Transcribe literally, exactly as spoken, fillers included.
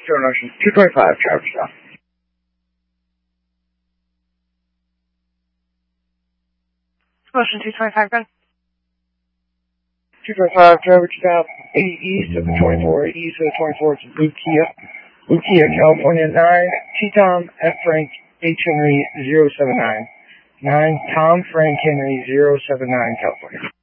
Zero Notion two twenty-five, Travis Down. Motion two twenty-five, go. two twenty-five, Travis Down, eighty East of the twenty-four, eighty East of the twenty-four, it's Blue Kia. Blue Kia, California, nine, T-Tom, F. Frank, H. Henry, zero seven nine. nine, Tom Frank Henry, zero seven nine, California.